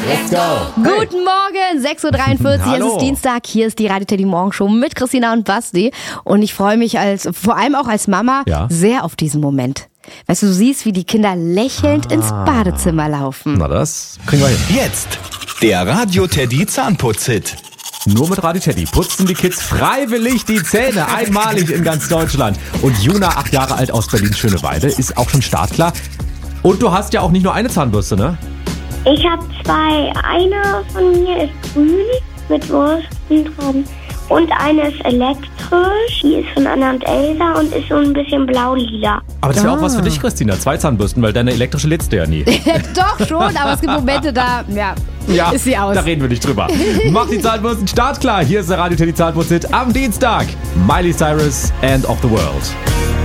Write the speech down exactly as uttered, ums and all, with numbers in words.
Let's go! Guten Morgen, sechs Uhr dreiundvierzig, es Hallo. ist Dienstag, hier ist die Radio Teddy Morgenshow mit Christina und Basti und ich freue mich als, vor allem auch als Mama, Ja. sehr auf diesen Moment. Weißt du, du siehst, wie die Kinder lächelnd Ah. ins Badezimmer laufen. Na, das kriegen wir hin. Jetzt der Radio Teddy Zahnputz-Hit. Nur mit Radio Teddy putzen die Kids freiwillig die Zähne, einmalig in ganz Deutschland. Und Juna, acht Jahre alt aus Berlin-Schöneweide, ist auch schon startklar. Und du hast ja auch nicht nur eine Zahnbürste, ne? Ich habe zwei. Eine von mir ist grün mit Wursten dran und eine ist elektrisch. Die ist von Anna und Elsa und ist so ein bisschen blau-lila. Aber das wäre auch Ah. was für dich, Christina. Zwei Zahnbürsten, weil deine elektrische lädst du ja nie. Doch schon, aber es gibt Momente, da ja, Ja, ist sie aus. da reden wir nicht drüber. Mach die Zahnbürsten startklar. Hier ist der Radio Teddy Zahnputz-Hit am Dienstag. Miley Cyrus, End of the World.